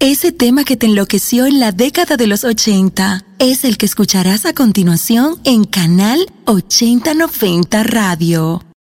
Ese tema que te enloqueció en la década de los 80 es el que escucharás a continuación en Canal 8090 Radio.